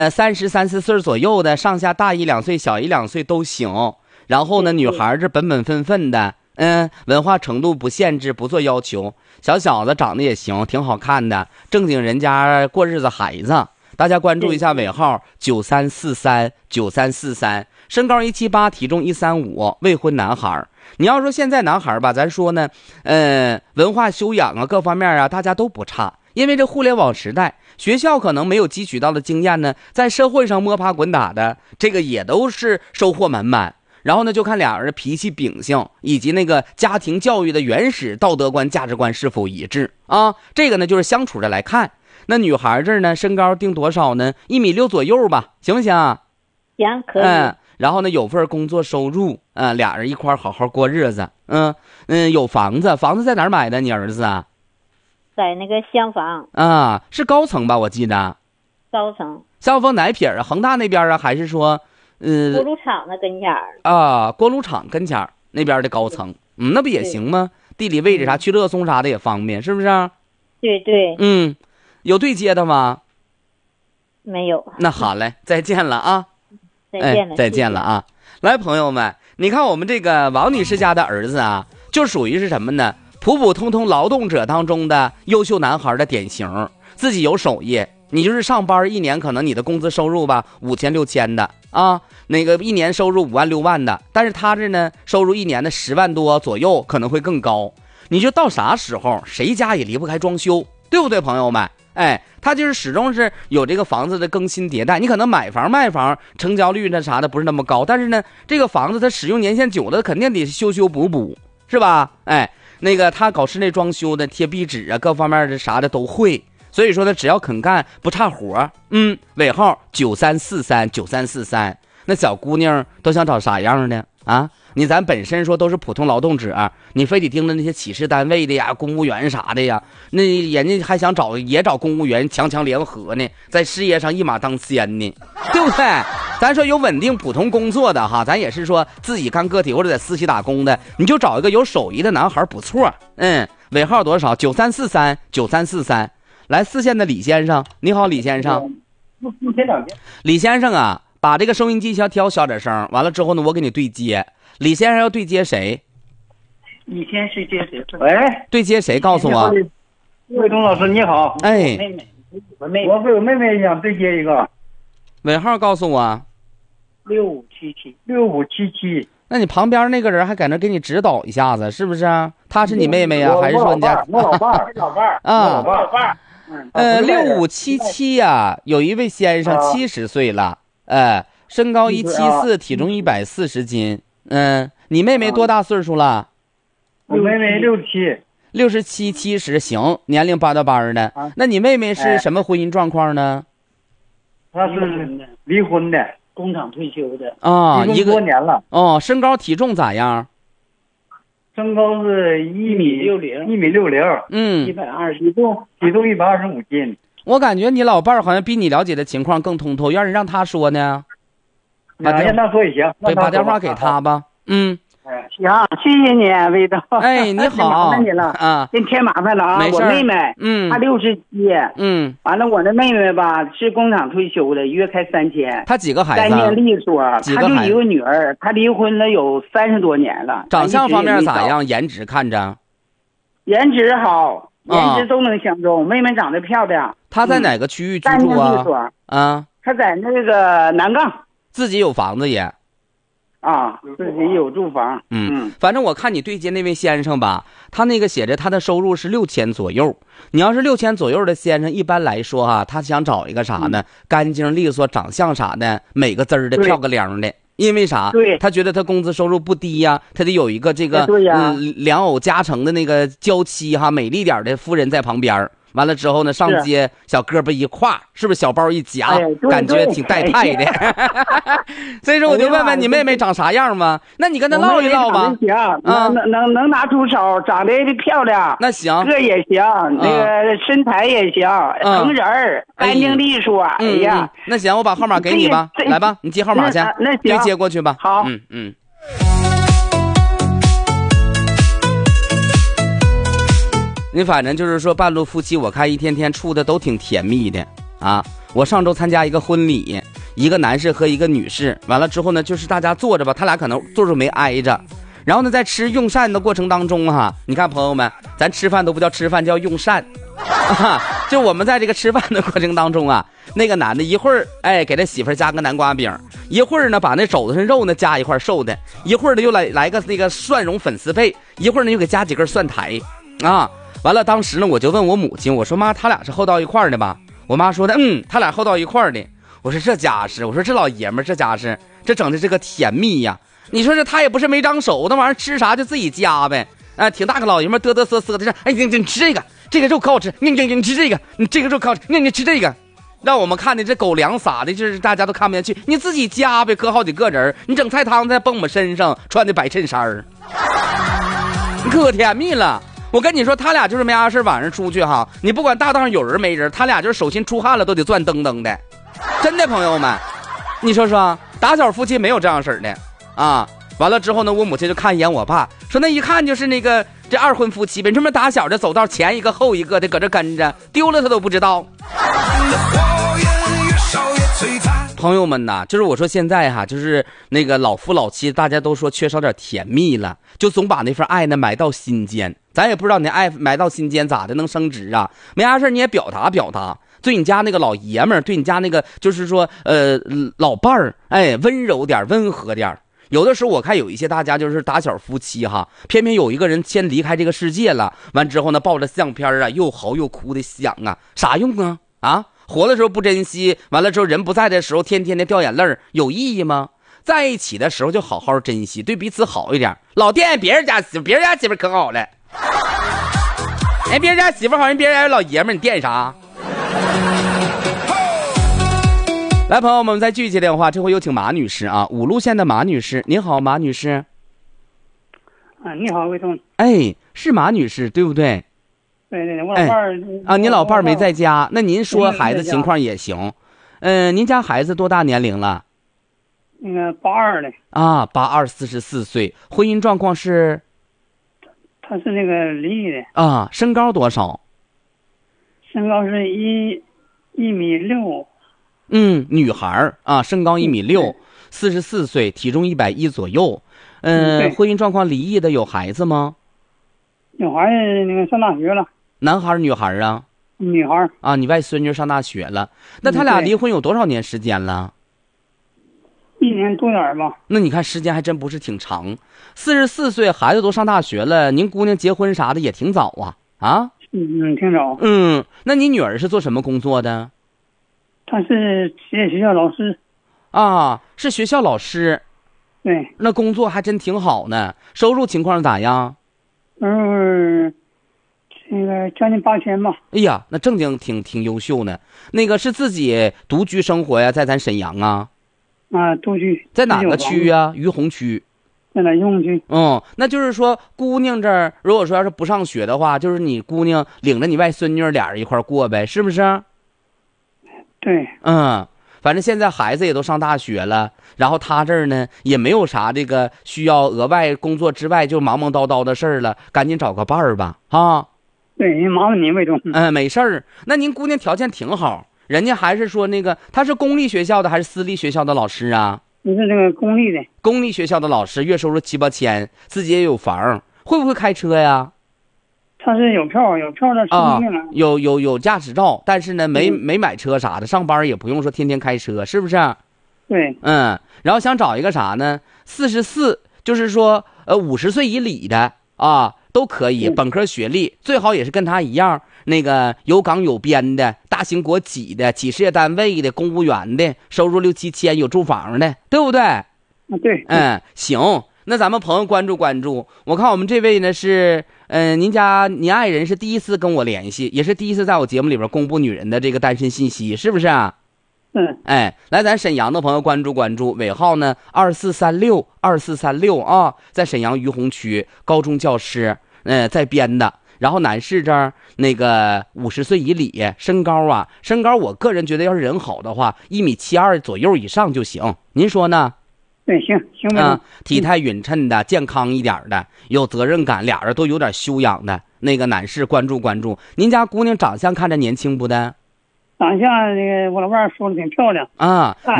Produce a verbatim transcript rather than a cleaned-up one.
呃三十三四岁左右的，上下大一两岁小一两岁都行。然后呢，女孩子本本分分的，嗯，文化程度不限制，不做要求。小小子长得也行，挺好看的，正经人家过日子孩子。大家关注一下尾号九三四三九三四三，身高一七八，体重一三五，未婚男孩。你要说现在男孩吧，咱说呢，呃，文化修养啊，各方面啊，大家都不差。因为这互联网时代，学校可能没有汲取到的经验呢，在社会上摸爬滚打的，这个也都是收获满满。然后呢，就看俩人的脾气秉性以及那个家庭教育的原始道德观价值观是否一致啊。这个呢就是相处着来看。那女孩这儿呢，身高定多少呢？一米六左右吧，行不行？ 行，可以。 嗯，然后呢有份工作收入，嗯，俩人一块好好过日子。嗯嗯，有房子，房子在哪儿买的？你儿子啊？ 在那个厢房啊，是高层吧？我记得。 高层。 厢房哪撇啊？恒大那边啊，还是说？嗯， 锅炉厂的跟前儿啊，锅炉厂跟前儿那边的高层，嗯，那不也行吗？地理位置啥，去乐松啥的也方便，是不是？ 对对。 嗯，有对接的吗？ 没有。 那好嘞，再见了啊！ 再见了， 哎，再见了啊！来，朋友们，你看我们这个王女士家的儿子啊，就属于是什么呢？普普通通劳动者当中的优秀男孩的典型，自己有手艺。你就是上班一年，可能你的工资收入吧五千六千的啊，那个一年收入五万六万的，但是他这呢收入一年的十万多左右，可能会更高。你就到啥时候，谁家也离不开装修，对不对，朋友们？哎，他就是始终是有这个房子的更新迭代。你可能买房卖房成交率那啥的不是那么高，但是呢，这个房子它使用年限久了，肯定得修修补补，是吧？哎，那个他搞室内装修的，贴壁纸啊，各方面的啥的都会。所以说呢，只要肯干不差活。嗯，尾号九三四三九三四三。那小姑娘都想找啥样的啊？你咱本身说都是普通劳动者，你非得盯着那些企事单位的呀、公务员啥的呀，那人家还想找也找公务员强强联合呢，在事业上一马当先呢，对不对？咱说有稳定普通工作的哈，咱也是说自己干个体或者在私企打工的，你就找一个有手艺的男孩不错。嗯，尾号多少？九三四三九三四三。来，四线的李先生，你好，李先生。李先生啊，把这个收音机调调小点声，完了之后呢，我给你对接。李先生要对接谁？ 你先是接谁？喂， 对接谁？告诉我。 魏东老师你好。 哎， 妹妹，我妹妹，我有妹妹想对接一个。 尾号告诉我。 六五七七六五七七。 那你旁边那个人还在那给你指导一下子，是不是啊？她是你妹妹呀、啊，还是说你家？ 我老伴儿，老伴儿啊， 我老伴儿。 呃，六五七七呀，有一位先生七十岁了，呃，身高一七四，体重一百四十斤。嗯，你妹妹多大岁数了？ 我妹妹六十七。 六十七七十，行，年龄八到八的。那你妹妹是什么婚姻状况呢？ 她是离婚的，工厂退休的啊， 一个多年了。 哦，身高体重咋样？ 身高是一米六零，一米六零， 嗯， 一百二十，体重体重一百二十五斤。 我感觉你老伴儿好像比你了解的情况更通透，要是让他说呢？ 把让他说也行， 对，把电话给他吧。嗯， 行，谢谢你，魏东。 哎，你好， 麻烦你了啊， 给你添麻烦了啊。 没事。 我妹妹， 嗯， 她六十七， 嗯， 完了，我那妹妹吧是工厂退休的，月开三千。 她几个孩子？ 干净利索，她就一个女儿，她离婚了有三十多年了。 长相方面咋样？颜值看着？ 颜值好，颜值都能相中。妹妹长得漂亮。 她在哪个区域居住啊？啊， 她在那个南岗。 自己有房子也。 啊，自己有住房。 嗯，反正我看你对接那位先生吧，他那个写着他的收入是六千左右。你要是六千左右的先生，一般来说哈、啊，他想找一个啥呢？嗯、干净利索，长相啥的，美个滋儿的，漂个亮的。因为啥？ 对， 他觉得他工资收入不低呀、啊，他得有一个这个嗯良偶加成的那个娇妻哈，美丽点的夫人在旁边。完了之后呢，上街小胳膊一挎，是不是小包一夹， 哎、 感觉挺带派的。所以说我就问问你妹妹长啥样嘛？那你跟她唠一唠吧。 行，啊、能能能拿出手，长得漂亮。 那行， 个也行，那个身材也行，成人儿，干净利索。哎呀， 那行，我把号码给你吧，来吧，你记号码去， 那对接过去吧。 好， 嗯嗯。你反正就是说半路夫妻，我看一天天处的都挺甜蜜的啊。 我上周参加一个婚礼，一个男士和一个女士，完了之后呢，就是大家坐着吧，他俩可能坐着没挨着，然后呢，在吃用膳的过程当中哈，你看朋友们，咱吃饭都不叫吃饭，叫用膳。啊，就我们在这个吃饭的过程当中啊，那个男的一会儿哎给他媳妇加个南瓜饼，一会儿呢把那肘子上肉呢加一块瘦的，一会儿呢又来来个那个蒜蓉粉丝配，一会儿呢又给加几根蒜苔啊。完了，当时呢我就问我母亲，我说妈，他俩是厚到一块儿的吧？我妈说的，嗯，他俩厚到一块儿的。我说这家是，我说这老爷们儿这家是，这整的这个甜蜜呀！你说这他也不是没长手，那玩意儿吃啥就自己夹呗。啊，挺大个老爷们嘚嘚瑟瑟的说，哎，你你吃这个，这个肉可好吃，你你你吃这个，你这个肉可好吃，你你吃这个，让我们看的这狗粮撒的，就是大家都看不下去，你自己夹呗，搁好几个人，你整菜汤在蹦我身上，穿的白衬衫儿，可甜蜜了。我跟你说，他俩就是没啥事晚上出去哈，你不管大道上有人没人，他俩就是手心出汗了都得转噔噔的，真的朋友们，你说说，打小夫妻没有这样式儿的啊。完了之后呢，我母亲就看一眼我爸，说那一看就是那个这二婚夫妻呗，这么打小的走道前一个后一个的搁这跟着，丢了他都不知道。朋友们呐，就是我说现在哈，就是那个老夫老妻，大家都说缺少点甜蜜了，就总把那份爱呢埋到心间。咱也不知道你爱埋到心间咋的能升值啊？没啥事你也表达表达，对你家那个老爷们儿，对你家那个就是说呃老伴儿，哎，温柔点，温和点。有的时候我看有一些大家就是打小夫妻哈，偏偏有一个人先离开这个世界了，完之后呢抱着相片啊又嚎又哭的想啊，啥用啊？啊，活的时候不珍惜，完了之后人不在的时候天天的掉眼泪，有意义吗？在一起的时候就好好珍惜，对彼此好一点。老惦记别人家媳妇，别人家媳妇可好了，哎，别人家媳妇好像别人家老爷们儿，你惦啥？来，朋友们，再继续接电话，这回有请马女士啊，五路县的马女士，您好，马女士。 啊，你好，魏总。 哎，是马女士对不对？ 对对对，我老伴儿、 哎、啊，您老伴儿没在家，那您说孩子情况也行。嗯、呃，您家孩子多大年龄了？ 那个八二的。 啊，八二四十四岁，婚姻状况是？ 他是那个离异的。 啊，身高多少？ 身高是一一米六。 嗯，女孩啊，身高一米六，四十四岁，体重一百一左右。嗯、呃，婚姻状况离异的有孩子吗？ 有孩子，那个上大学了。 男孩女孩啊？ 女孩。 啊，你外孙女上大学了，那他俩离婚有多少年时间了？ 一年多点吧。 那你看时间还真不是挺长。四十四岁，孩子都上大学了，您姑娘结婚啥的也挺早啊？啊？ 嗯，挺早。 嗯，那你女儿是做什么工作的？ 他是职业学校老师。 啊，是学校老师。 对。 那工作还真挺好呢，收入情况咋样？ 嗯，这个将近八千吧。 哎呀，那正经挺挺优秀呢。那个是自己独居生活呀，在咱沈阳啊？ 啊，独居。 在哪个区啊？于洪区。 在哪于洪区？ 嗯，那就是说姑娘这儿，如果说要是不上学的话，就是你姑娘领着你外孙女俩人一块过呗，是不是？ 对。 嗯，反正现在孩子也都上大学了，然后他这儿呢也没有啥这个需要额外工作之外就忙忙叨叨的事儿了，赶紧找个伴儿吧，啊。 对，您麻烦您魏总。 嗯，没事儿。那您姑娘条件挺好，人家还是说那个他是公立学校的还是私立学校的老师啊？ 你是那个公立的。 公立学校的老师，月收入七八千，自己也有房，会不会开车呀？ 他是有票，有票的， 啊，有有有驾驶照，但是呢，没、嗯、没买车啥的，上班也不用说天天开车，是不是？ 对。 嗯，然后想找一个啥呢？四十四，就是说呃五十岁以里的啊都可以，本科学历，最好也是跟他一样，那个有岗有编的，大型国企的，企事业单位的，公务员的，收入六七千，有住房的，对不对？啊， 对。 嗯，行。那咱们朋友关注关注，我看我们这位呢是，嗯、呃，您家您爱人是第一次跟我联系，也是第一次在我节目里边公布女人的这个单身信息，是不是啊？ 嗯。 哎，来咱沈阳的朋友关注关注，尾号呢二四三六二四三六啊，在沈阳于洪区高中教师，嗯、呃，在编的。然后男士这儿那个五十岁以里，身高啊，身高我个人觉得要是人好的话，一米七二左右以上就行，您说呢？ 对，行行啊、嗯，体态匀称的，健康一点的，有责任感，俩人都有点修养的那个男士，关注关注。您家姑娘长相看着年轻不的？ 长相那个我老伴儿说的挺漂亮啊。